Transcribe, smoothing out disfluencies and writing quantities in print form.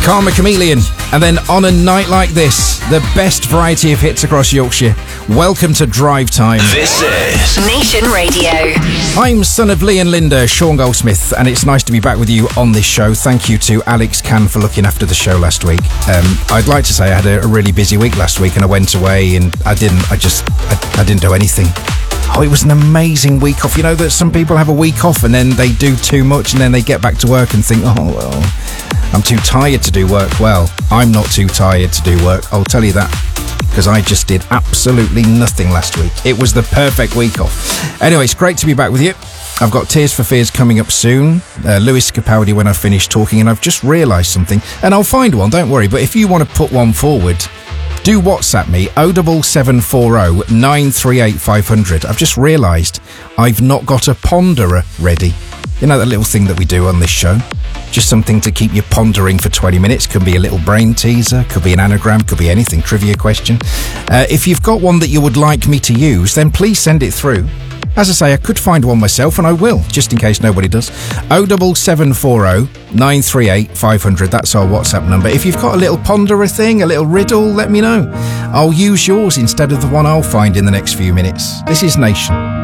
Karma Chameleon, and then On a Night Like This, the best variety of hits across Yorkshire. Welcome to Drive Time. This is Nation Radio. I'm son of Lee and Linda, Sean Goldsmith, and it's nice to be back with you on this show. Thank you to Alex Can for looking after the show last week. I'd like to say I had a really busy week last week, and I went away and I didn't do anything. Oh, it was an amazing week off. You know that some people have a week off and then they do too much and then they get back to work and think, oh, well, I'm too tired to do work. Well, I'm not too tired to do work, I'll tell you that, because I just did absolutely nothing last week. It was the perfect week off. Anyway, it's great to be back with you. I've got Tears for Fears coming up soon. Lewis Capaldi when I finish talking, and I've just realised something, and I'll find one, don't worry, but if you want to put one forward, do WhatsApp me, 07740 938 500. I've just realised I've not got a ponderer ready. You know that little thing that we do on this show? Just something to keep you pondering for 20 minutes. Could be a little brain teaser, could be an anagram, could be anything, trivia question. If you've got one that you would like me to use, then please send it through. As I say, I could find one myself, and I will, just in case nobody does. 07740 938 500, that's our WhatsApp number. If you've got a little ponderer thing, a little riddle, let me know. I'll use yours instead of the one I'll find in the next few minutes. This is Nation.